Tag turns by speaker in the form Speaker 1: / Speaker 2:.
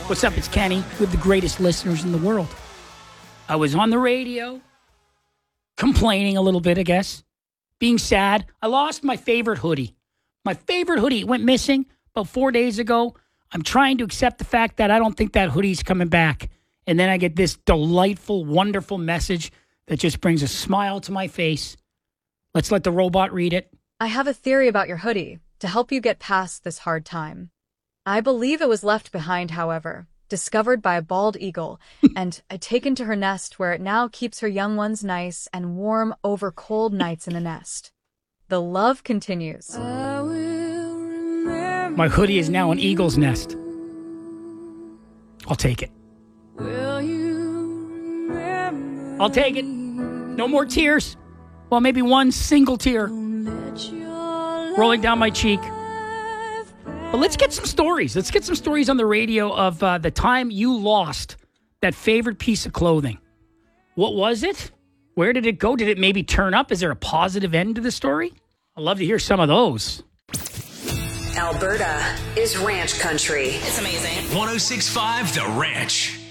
Speaker 1: What's up? It's Kenny with the greatest listeners in the world. I was on the radio, complaining a little bit, I guess, being sad. I lost my favorite hoodie. My favorite hoodie went missing about 4 days ago. I'm trying to accept the fact that I don't think that hoodie's coming back. And then I get this delightful, wonderful message that just brings a smile to my face. Let's let the robot read it.
Speaker 2: I have a theory about your hoodie to help you get past this hard time. I believe it was left behind, however, discovered by a bald eagle, and taken to her nest where it now keeps her young ones nice and warm over cold nights in the nest. The love continues.
Speaker 1: My hoodie is now an eagle's nest. I'll take it. I'll take it. No more tears. Well, maybe one single tear rolling down my cheek. But let's get some stories. Let's get some stories on the radio of the time you lost that favorite piece of clothing. What was it? Where did it go? Did it maybe turn up? Is there a positive end to the story? I'd love to hear some of those.
Speaker 3: Alberta is ranch country.
Speaker 4: It's amazing.
Speaker 5: 106.5 The Ranch.